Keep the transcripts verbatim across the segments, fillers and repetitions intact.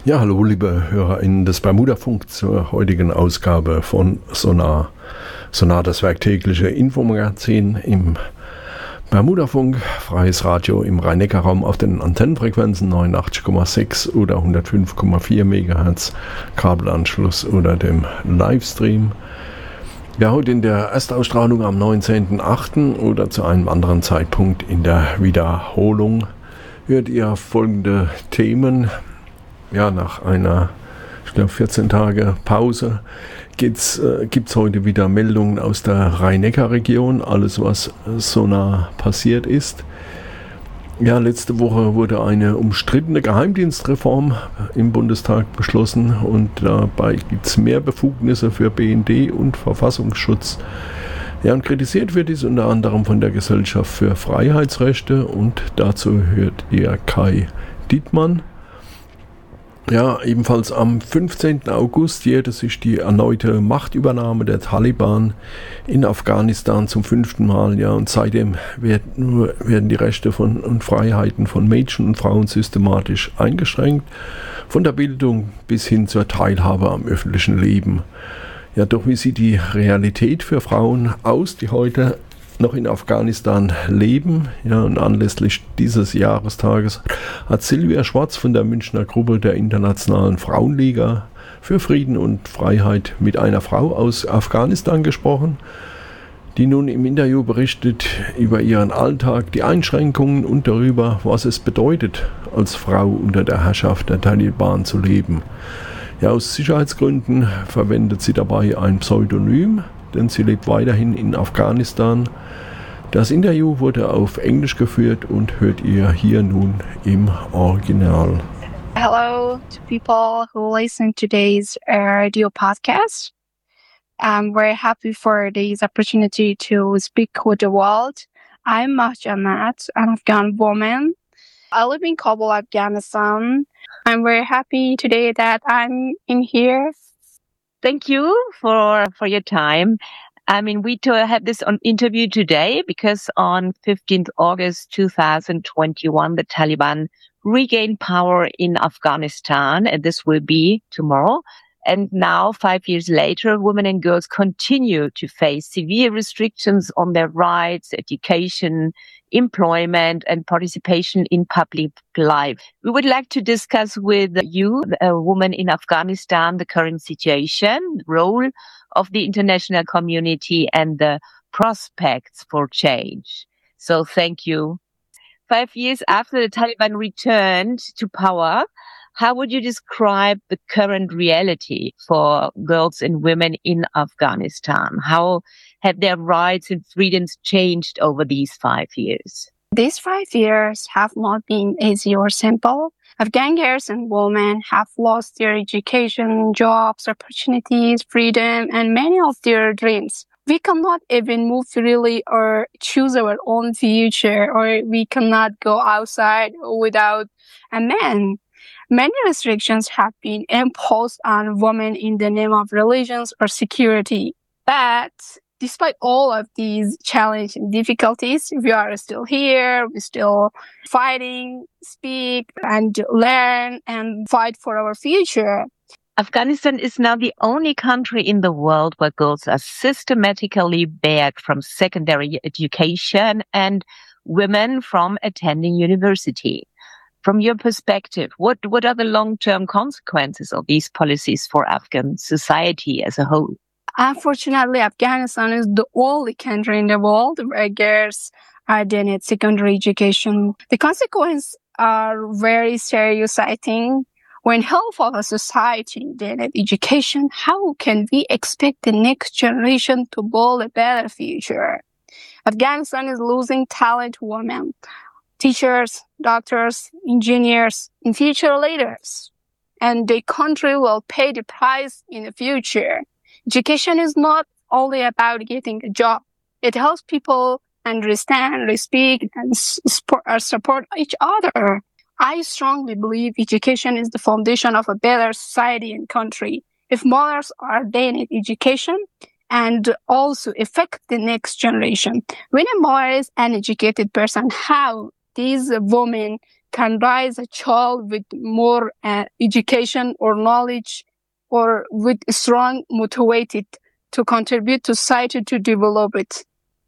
Ja, hallo liebe HörerInnen des Bermuda-Funk zur heutigen Ausgabe von Sonar. Sonar, das werktägliche Infomagazin im Bermuda-Funk, freies Radio im Rhein-Neckar-Raum auf den Antennenfrequenzen neunundachtzig Komma sechs oder hundertfünf Komma vier Megahertz, Kabelanschluss oder dem Livestream. Ja, heute in der Erstausstrahlung am neunzehnten achten oder zu einem anderen Zeitpunkt in der Wiederholung hört ihr folgende Themen. Ja, nach einer, ich glaube, vierzehn Tage Pause gibt's, äh, gibt's heute wieder Meldungen aus der Rhein-Neckar-Region, alles was so nah passiert ist. Ja, letzte Woche wurde eine umstrittene Geheimdienstreform im Bundestag beschlossen und dabei gibt es mehr Befugnisse für B N D und Verfassungsschutz. Ja, und kritisiert wird dies unter anderem von der Gesellschaft für Freiheitsrechte und dazu hört ihr Kai Dietmann. Ja, ebenfalls am fünfzehnten August jährte sich die erneute Machtübernahme der Taliban in Afghanistan zum fünften Mal. Ja, und seitdem werden, werden die Rechte von, und Freiheiten von Mädchen und Frauen systematisch eingeschränkt, von der Bildung bis hin zur Teilhabe am öffentlichen Leben. Ja, doch wie sieht die Realität für Frauen aus, die heute noch in Afghanistan leben? Ja, und anlässlich dieses Jahrestages hat Silvia Schwarz von der Münchner Gruppe der Internationalen Frauenliga für Frieden und Freiheit mit einer Frau aus Afghanistan gesprochen, die nun im Interview berichtet über ihren Alltag, die Einschränkungen und darüber, was es bedeutet, als Frau unter der Herrschaft der Taliban zu leben. Ja, aus Sicherheitsgründen verwendet sie dabei ein Pseudonym, denn sie lebt weiterhin in Afghanistan. Das Interview wurde auf Englisch geführt und hört ihr hier nun im Original. Hello to people who listen to today's uh, radio podcast. I'm very happy for this opportunity to speak with the world. I'm Mahja Nat, an Afghan woman. I live in Kabul, Afghanistan. I'm very happy today that I'm in here. Thank you for, for your time. I mean, we to have this on interview today because on fifteenth August two thousand twenty-one, the Taliban regained power in Afghanistan, and this will be tomorrow. And now, five years later, women and girls continue to face severe restrictions on their rights, education, employment, and participation in public life. We would like to discuss with you, a woman in Afghanistan, the current situation, the role of the international community, and the prospects for change. So thank you. Five years after the Taliban returned to power, how would you describe the current reality for girls and women in Afghanistan? How have their rights and freedoms changed over these five years? These five years have not been easy or simple. Afghan girls and women have lost their education, jobs, opportunities, freedom, and many of their dreams. We cannot even move freely or choose our own future, or we cannot go outside without a man. Many restrictions have been imposed on women in the name of religions or security. But despite all of these challenges and difficulties, we are still here. We're still fighting, speak, and learn and fight for our future. Afghanistan is now the only country in the world where girls are systematically barred from secondary education and women from attending university. From your perspective, what, what are the long-term consequences of these policies for Afghan society as a whole? Unfortunately, Afghanistan is the only country in the world where girls are denied secondary education. The consequences are very serious, I think. When half of a society denied education, how can we expect the next generation to build a better future? Afghanistan is losing talented women. Teachers, doctors, engineers, and future leaders. And the country will pay the price in the future. Education is not only about getting a job. It helps people understand, respect, and support, support each other. I strongly believe education is the foundation of a better society and country. If mothers are denied education, and also affect the next generation. When a mother is an educated person, how these women can raise a child with more uh, education or knowledge or with strong motivated to contribute to society to develop it.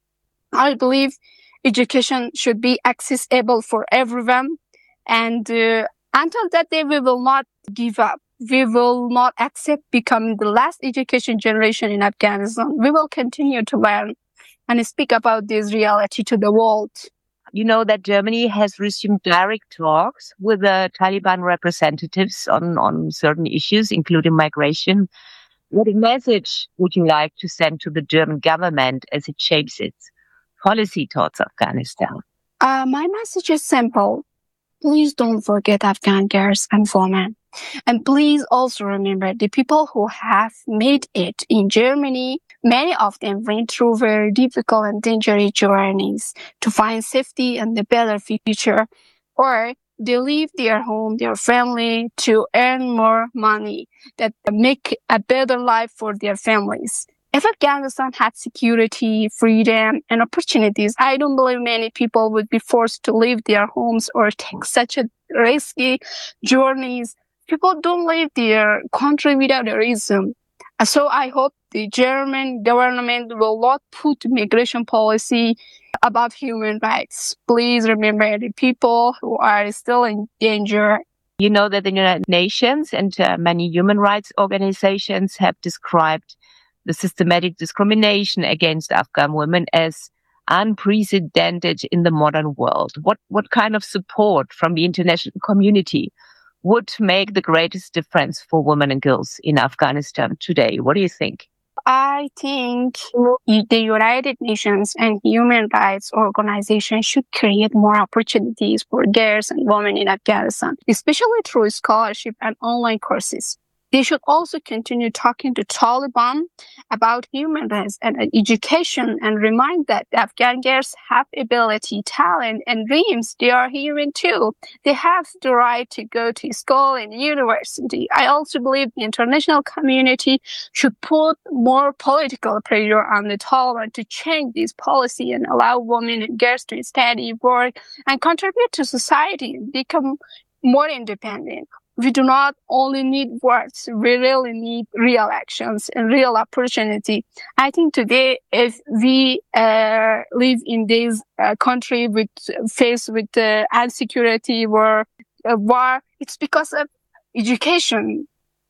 I believe education should be accessible for everyone, and uh, until that day we will not give up. We will not accept becoming the last education generation in Afghanistan. We will continue to learn and speak about this reality to the world. You know that Germany has resumed direct talks with the Taliban representatives on, on certain issues, including migration. What message would you like to send to the German government as it shapes its policy towards Afghanistan? Uh, my message is simple. Please don't forget Afghan girls and women. And please also remember the people who have made it in Germany. Many of them went through very difficult and dangerous journeys to find safety and a better future, or they leave their home, their family to earn more money that make a better life for their families. If Afghanistan had security, freedom, and opportunities, I don't believe many people would be forced to leave their homes or take such a risky journeys. People don't leave their country without a reason. So I hope the German government will not put migration policy above human rights. Please remember the people who are still in danger. You know that the United Nations and uh, many human rights organizations have described the systematic discrimination against Afghan women as unprecedented in the modern world. What, what kind of support from the international community would make the greatest difference for women and girls in Afghanistan today? What do you think? I think the United Nations and human rights organizations should create more opportunities for girls and women in Afghanistan, especially through scholarship and online courses. They should also continue talking to Taliban about human rights and education and remind that Afghan girls have ability, talent, and dreams. They are human too. They have the right to go to school and university. I also believe the international community should put more political pressure on the Taliban to change this policy and allow women and girls to study, work, and contribute to society and become more independent. We do not only need words, we really need real actions and real opportunity. I think today, if we uh, live in this uh, country with faced with uh, insecurity or uh, war, it's because of education.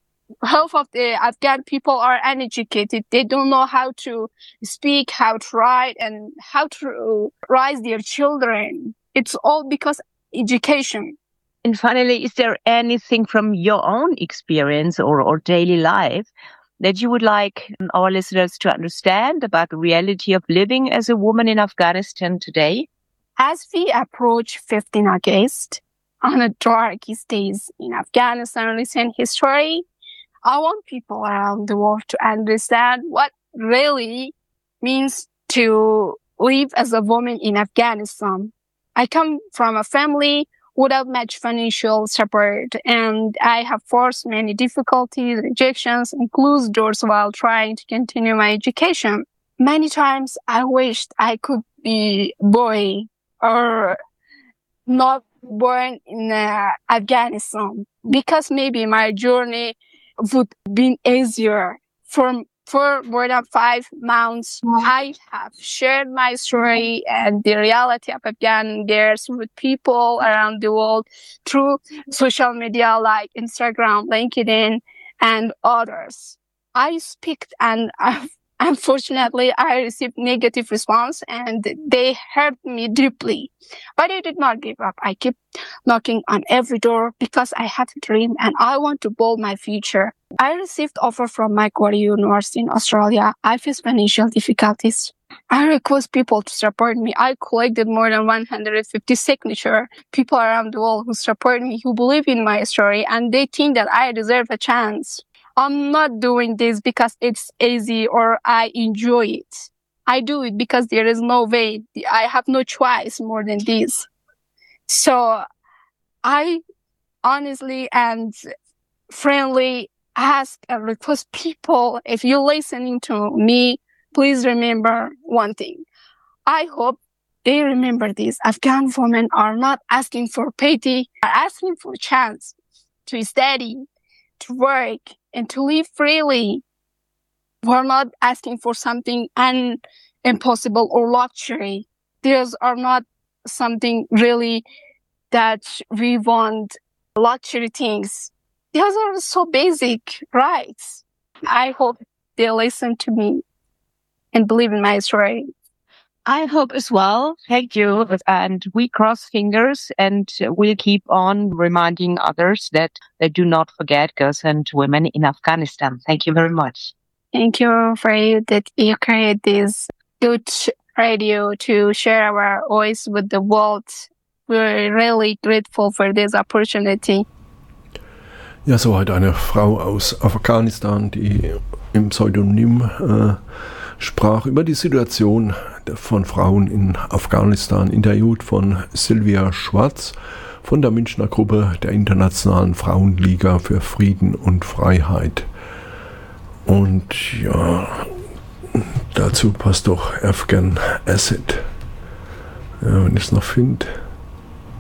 Half of the Afghan people are uneducated. They don't know how to speak, how to write, and how to raise their children. It's all because of education. And finally, is there anything from your own experience or, or daily life that you would like our listeners to understand about the reality of living as a woman in Afghanistan today? As we approach fifteenth of August, on the darkest days in Afghanistan recent history, I want people around the world to understand what really means to live as a woman in Afghanistan. I come from a family without much financial support, and I have faced many difficulties, rejections, and closed doors while trying to continue my education. Many times I wished I could be a boy or not born in uh, Afghanistan, because maybe my journey would have been easier. For, for more than five months, I have shared my story and the reality of Afghan girls with people around the world through social media like Instagram, LinkedIn, and others. I speak and I've Unfortunately, I received negative response and they hurt me deeply. But I did not give up. I kept knocking on every door because I had a dream and I want to build my future. I received offer from Macquarie University in Australia. I faced financial difficulties. I request people to support me. I collected more than one hundred fifty signatures. People around the world who support me, who believe in my story, and they think that I deserve a chance. I'm not doing this because it's easy or I enjoy it. I do it because there is no way. I have no choice more than this. So I honestly and friendly ask and request people, if you're listening to me, please remember one thing. I hope they remember this. Afghan women are not asking for pity, are asking for a chance to study, to work, and to live freely. We're not asking for something un- impossible or luxury. These are not something really that we want luxury things. These are so basic rights. I hope they listen to me and believe in my story. I hope as well. Thank you. And we cross fingers and we'll keep on reminding others that they do not forget girls and women in Afghanistan. Thank you very much. Thank you for you that you create this good radio to share our voice with the world. We're really grateful for this opportunity. Ja, soweit eine Frau aus Afghanistan, die im Pseudonym äh, sprach über die Situation von Frauen in Afghanistan, interviewt von Sylvia Schwarz von der Münchner Gruppe der Internationalen Frauenliga für Frieden und Freiheit. Und ja, dazu passt doch Afghan Acid, ja, wenn ich es noch finde.